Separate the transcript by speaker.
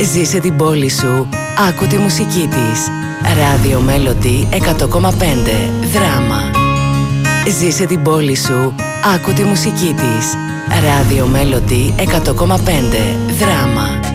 Speaker 1: Ζήσε την πόλη σου, άκου τη μουσική της. Radio Melody 100,5 Δράμα. Ζήσε την πόλη σου, άκου τη μουσική της. Radio Melody 100,5 Δράμα.